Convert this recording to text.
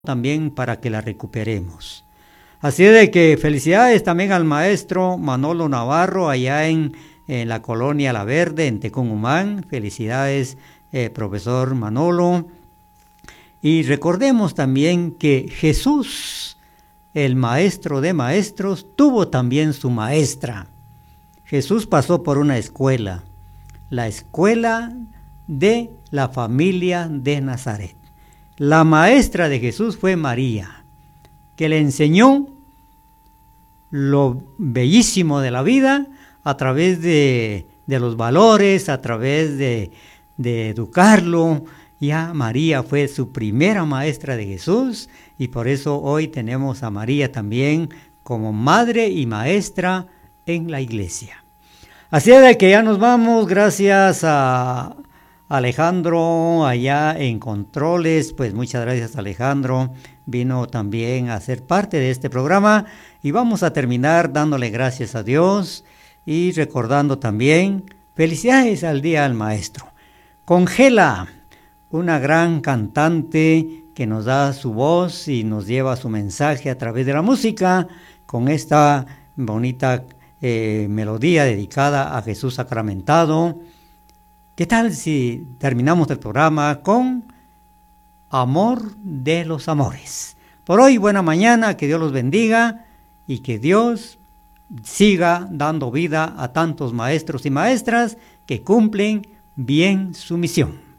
también para que la recuperemos. Así de que felicidades también al maestro Manolo Navarro allá en la colonia La Verde, en Tecumumán. Felicidades, profesor Manolo. Y recordemos también que Jesús, el maestro de maestros, tuvo también su maestra. Jesús pasó por una escuela, la escuela de la familia de Nazaret. La maestra de Jesús fue María, que le enseñó lo bellísimo de la vida a través de los valores, a través de educarlo. Ya María fue su primera maestra de Jesús y por eso hoy tenemos a María también como madre y maestra en la iglesia. Así es de que ya nos vamos, gracias a Alejandro allá en Controles, pues muchas gracias Alejandro, vino también a ser parte de este programa y vamos a terminar dándole gracias a Dios y recordando también felicidades al Día del Maestro. Congela, una gran cantante que nos da su voz y nos lleva su mensaje a través de la música con esta bonita melodía dedicada a Jesús sacramentado. ¿Qué tal si terminamos el programa con Amor de los Amores? Por hoy, buena mañana, que Dios los bendiga y que Dios siga dando vida a tantos maestros y maestras que cumplen bien su misión.